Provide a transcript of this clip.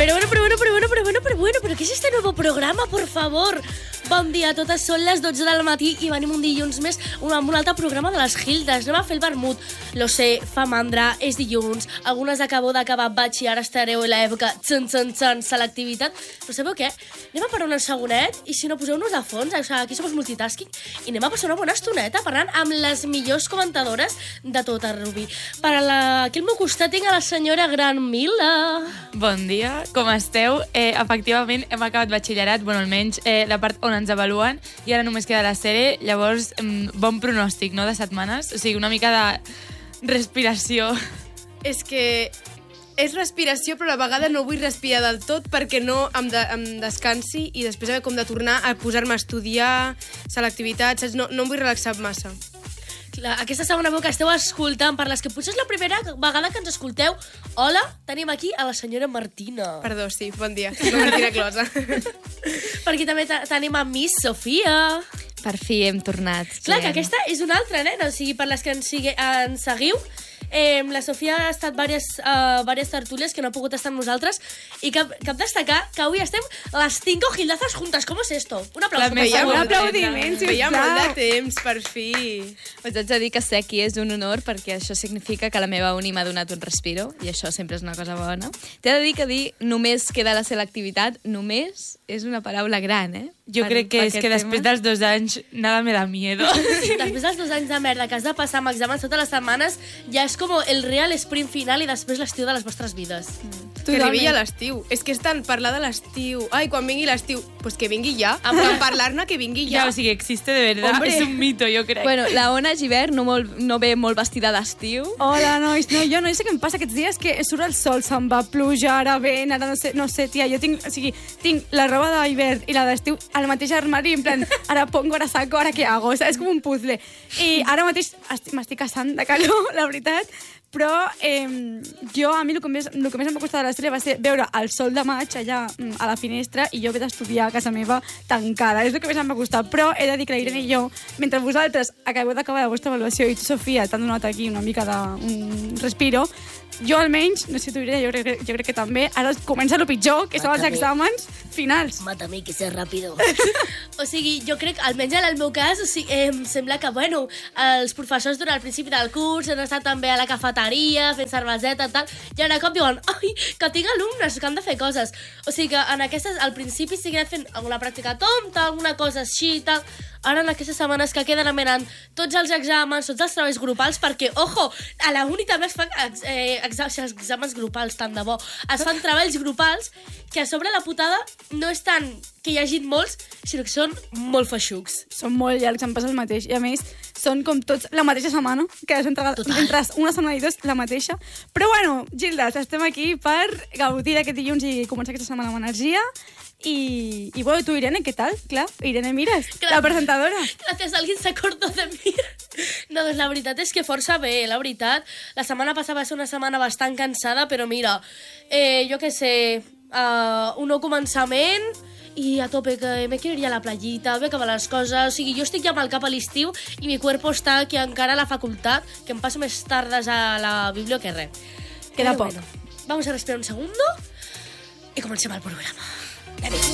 Pero ¿qué es este nuevo programa, por favor? Bon dia a totes, són les 12 del matí i venim un dilluns més amb un altre programa de les Hildes. Anem a fer el vermut. Lo sé, fa mandra, és dilluns, algunes acabeu d'acabar batxi, ara estareu a l'època selectivitat. Però sabeu què? Anem a parar un segonet i si no, poseu-nos de fons, aquí som multitasking, i anem a passar una bona estoneta parlant amb les millors comentadores de tot el Rubí. Aquí al meu costat tinc a la senyora Gran Mila. Bon dia, com esteu? Efectivament, hem acabat batxillerat, almenys la part on ens avaluen, i ara només queda la sèrie, llavors bon pronòstic, no?, de setmanes, o sigui, una mica de respiració. És que és respiració, però a la vegada no vull respirar del tot perquè no em descansi i després haver com de tornar a posar-me a estudiar, selectivitat, saps? No em vull relaxar massa. Clar, aquesta segona veu que esteu escoltant, per les que potser és la primera vegada que ens escolteu, hola, tenim aquí a la senyora Martina. Perdó, sí, bon dia, soc la Martina Closa. Per aquí també tenim a Miss Sofia. Per fi hem tornat. Clar, que aquesta és una altra nena, o sigui, per les que ens seguiu, la Sofia ha estat diverses tertúlies que no ha pogut estar amb nosaltres i cap destacar que avui estem les 5 Gildazas juntas. ¿Cómo es esto? Un aplauso. Un aplaudiment, sisplau. Feia molt de temps, per fi. Us haig de dir que ser aquí és un honor perquè això significa que la meva uni m'ha donat un respiro i això sempre és una cosa bona. T'he de dir que dir només queda la selectivitat, només és una paraula gran, eh? Jo crec que és que després dels 2 anys nada me da miedo. Després dels 2 anys de merda que has de passar amb exàmens totes les setmanes, ja és com el real sprint final i després l'estiu de les vostres vides. Que arribi ja l'estiu. És que és tant parlar de l'estiu. Ai, quan vingui l'estiu. Pues que vingui ja. Amb parlar-ne, que vingui ja. Ja, o sigui, existe de verdad. Hombre. És un mito, jo crec. Bueno, la Ona Givert no ve molt vestida d'estiu. Hola, nois. No, jo no sé què em passa aquests dies, que surt el sol, se'n va pluja, ara vent, ara no sé, tia, jo tinc la roba d'hivern i la d'estiu al mateix armari, en plan, ara pongo, ara saco, ara què hago? És com un puzzle. I ara mateix m'estic cansant de calor, la veritat, però a mi el que més em va costar de la sèrie va ser veure el sol de maig allà a la finestra i jo haver d'estudiar a casa meva tancada. És el que més em va costar. Però he de dir que la Irene i jo, mentre vosaltres acabeu d'acabar la vostra avaluació i tu, Sofia, t'han donat aquí una mica d'un respiro, jo almenys, no sé tu, Irene, jo crec que també, ara comença el pitjor, que són els exàmens finals. Mata-me, que sé ràpido. O sigui, jo crec, almenys en el meu cas, o sigui, em sembla que, bueno, els professors durant el principi del curs han estat també a la cafeteria, fent cerveseta, tal, i ara cop diuen, ai, que tinc alumnes, que han de fer coses. O sigui que en aquestes, al principi sí que he anat fent alguna pràctica tonta, alguna cosa així, tal. Ara en aquestes setmanes que queden amenant tots els exàmens, tots els treballs grupals, perquè, ojo, a la uni també es fan exàmens grupals, tant de bo. Es fan treballs grupals que a sobre la putada no és tant que hi hagin molts, sinó que són molt feixucs. Són molt llargs, em passa el mateix. I a més, són com tots la mateixa setmana, que has entregat entre una setmana i 2 la mateixa. Però bueno, Gildas, estem aquí per gaudir d'aquest dilluns i començar aquesta setmana amb energia. Y bueno, tú, Irene, ¿qué tal? Clar, Irene Mires, la presentadora. Gràcies, alguien se acordó de mi. No, doncs la veritat és que força bé, la veritat. La setmana passada va ser una setmana bastant cansada, però mira, jo què sé, un nou començament i a tope, que me quiero ir a la playita, vull acabar les coses. O sigui, jo estic ja amb el cap a l'estiu i mi cuerpo està aquí encara a la facultat, que em passo més tardes a la biblio que res. Queda poc. Bueno, vamos a respirar un segundo y comencem el programa.